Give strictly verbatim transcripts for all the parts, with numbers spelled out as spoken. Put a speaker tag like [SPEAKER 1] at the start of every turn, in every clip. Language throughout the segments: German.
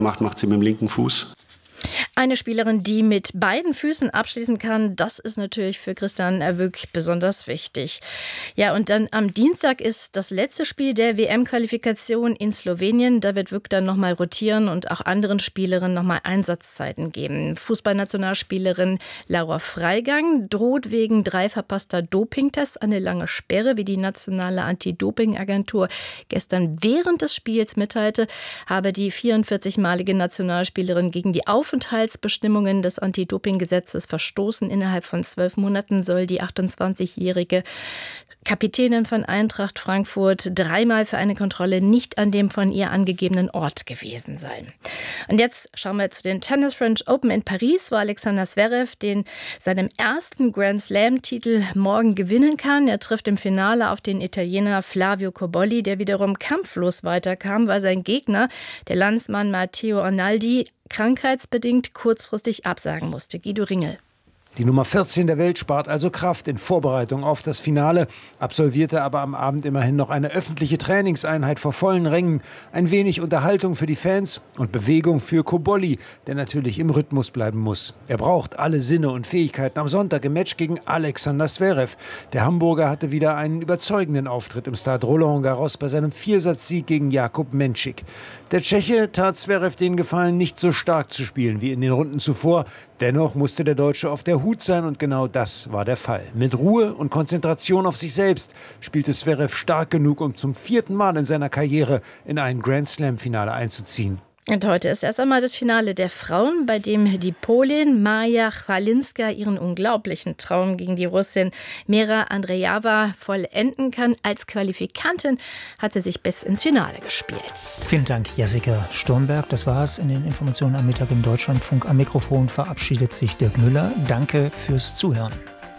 [SPEAKER 1] macht, macht sie mit dem linken Fuß.
[SPEAKER 2] Eine Spielerin, die mit beiden Füßen abschließen kann, das ist natürlich für Christian Wück besonders wichtig. Ja, und dann am Dienstag ist das letzte Spiel der W M-Qualifikation in Slowenien. Da wird Wück dann nochmal rotieren und auch anderen Spielerinnen nochmal Einsatzzeiten geben. Fußballnationalspielerin Laura Freigang droht wegen drei verpasster Dopingtests eine lange Sperre, wie die nationale Anti-Doping-Agentur gestern während des Spiels mitteilte, habe die vierundvierzigmalige Nationalspielerin gegen die Aufenthaltsbestimmungen des Anti-Doping-Gesetzes verstoßen. Innerhalb von zwölf Monaten soll die achtundzwanzigjährige Kapitänin von Eintracht Frankfurt dreimal für eine Kontrolle nicht an dem von ihr angegebenen Ort gewesen sein. Und jetzt schauen wir zu den Tennis French Open in Paris, wo Alexander Zverev den seinem ersten Grand Slam-Titel morgen gewinnen kann. Er trifft im Finale auf den Italiener Flavio Cobolli, der wiederum kampflos weiterkam, weil sein Gegner, der Landsmann Matteo Arnaldi, krankheitsbedingt kurzfristig absagen musste. Guido Ringel.
[SPEAKER 3] Die Nummer vierzehn der Welt spart also Kraft in Vorbereitung auf das Finale, absolvierte aber am Abend immerhin noch eine öffentliche Trainingseinheit vor vollen Rängen. Ein wenig Unterhaltung für die Fans und Bewegung für Cobolli, der natürlich im Rhythmus bleiben muss. Er braucht alle Sinne und Fähigkeiten am Sonntag im Match gegen Alexander Zverev. Der Hamburger hatte wieder einen überzeugenden Auftritt im Stade Roland Garros bei seinem Viersatzsieg gegen Jakub Menšik. Der Tscheche tat Zverev den Gefallen, nicht so stark zu spielen wie in den Runden zuvor. Dennoch musste der Deutsche auf der Hut sein und genau das war der Fall. Mit Ruhe und Konzentration auf sich selbst spielte Zverev stark genug, um zum vierten Mal in seiner Karriere in ein Grand-Slam-Finale einzuziehen.
[SPEAKER 2] Und heute ist erst einmal das Finale der Frauen, bei dem die Polin Maja Chwalinska ihren unglaublichen Traum gegen die Russin Mira Andreeva vollenden kann. Als Qualifikantin hat sie sich bis ins Finale gespielt.
[SPEAKER 4] Vielen Dank, Jessica Sturmberg. Das war es in den Informationen am Mittag im Deutschlandfunk. Am Mikrofon verabschiedet sich Dirk Müller. Danke fürs Zuhören.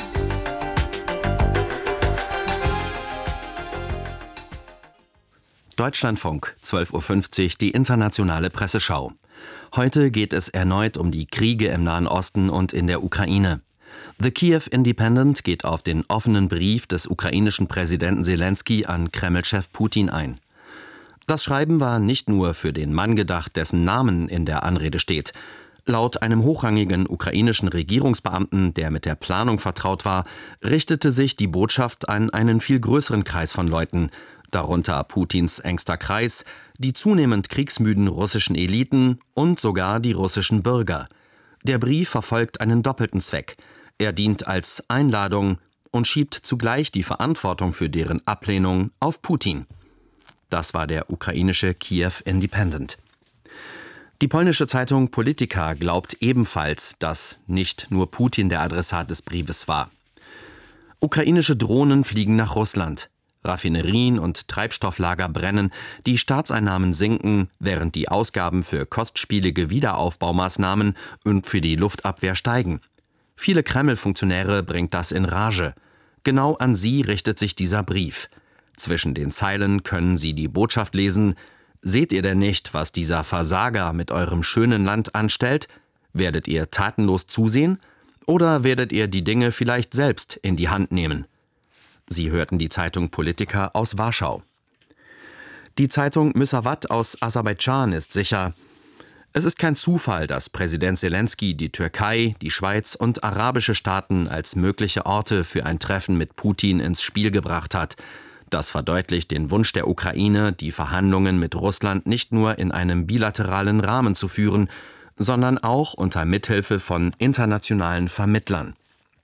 [SPEAKER 5] Deutschlandfunk, zwölf Uhr fünfzig, die internationale Presseschau. Heute geht es erneut um die Kriege im Nahen Osten und in der Ukraine. The Kiev Independent geht auf den offenen Brief des ukrainischen Präsidenten Selenskyj an Kreml-Chef Putin ein. Das Schreiben war nicht nur für den Mann gedacht, dessen Namen in der Anrede steht. Laut einem hochrangigen ukrainischen Regierungsbeamten, der mit der Planung vertraut war, richtete sich die Botschaft an einen viel größeren Kreis von Leuten, darunter Putins engster Kreis, die zunehmend kriegsmüden russischen Eliten und sogar die russischen Bürger. Der Brief verfolgt einen doppelten Zweck. Er dient als Einladung und schiebt zugleich die Verantwortung für deren Ablehnung auf Putin. Das war der ukrainische Kiev Independent. Die polnische Zeitung Polityka glaubt ebenfalls, dass nicht nur Putin der Adressat des Briefes war. Ukrainische Drohnen fliegen nach Russland. Raffinerien und Treibstofflager brennen, die Staatseinnahmen sinken, während die Ausgaben für kostspielige Wiederaufbaumaßnahmen und für die Luftabwehr steigen. Viele Kreml-Funktionäre bringt das in Rage. Genau an sie richtet sich dieser Brief. Zwischen den Zeilen können Sie die Botschaft lesen: Seht ihr denn nicht, was dieser Versager mit eurem schönen Land anstellt? Werdet ihr tatenlos zusehen? Oder werdet ihr die Dinge vielleicht selbst in die Hand nehmen? Sie hörten die Zeitung Polityka aus Warschau. Die Zeitung Müsavat aus Aserbaidschan ist sicher: Es ist kein Zufall, dass Präsident Selenskyj die Türkei, die Schweiz und arabische Staaten als mögliche Orte für ein Treffen mit Putin ins Spiel gebracht hat. Das verdeutlicht den Wunsch der Ukraine, die Verhandlungen mit Russland nicht nur in einem bilateralen Rahmen zu führen, sondern auch unter Mithilfe von internationalen Vermittlern.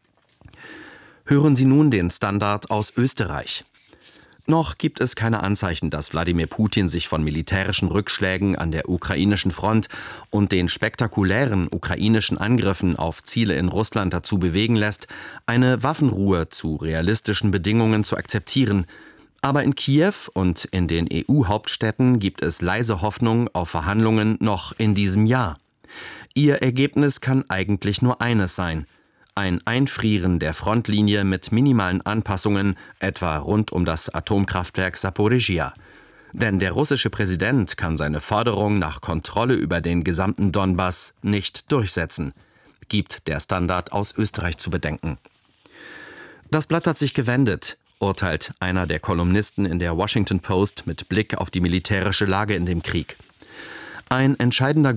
[SPEAKER 5] Hören Sie nun den Standard aus Österreich. Noch gibt es keine Anzeichen, dass Wladimir Putin sich von militärischen Rückschlägen an der ukrainischen Front und den spektakulären ukrainischen Angriffen auf Ziele in Russland dazu bewegen lässt, eine Waffenruhe zu realistischen Bedingungen zu akzeptieren. Aber in Kiew und in den E U-Hauptstädten gibt es leise Hoffnung auf Verhandlungen noch in diesem Jahr. Ihr Ergebnis kann eigentlich nur eines sein: ein Einfrieren der Frontlinie mit minimalen Anpassungen, etwa rund um das Atomkraftwerk Saporischschja. Denn der russische Präsident kann seine Forderung nach Kontrolle über den gesamten Donbass nicht durchsetzen, gibt der Standard aus Österreich zu bedenken. Das Blatt hat sich gewendet, urteilt einer der Kolumnisten in der Washington Post mit Blick auf die militärische Lage in dem Krieg. Ein entscheidender